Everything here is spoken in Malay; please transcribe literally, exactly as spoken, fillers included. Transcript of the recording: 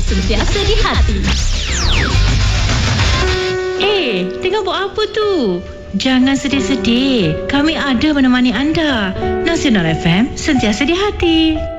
sentiasa di hati. Eh, tengah buat apa tu? Jangan sedih-sedih. Kami ada menemani anda. Nasional F M, sentiasa di hati.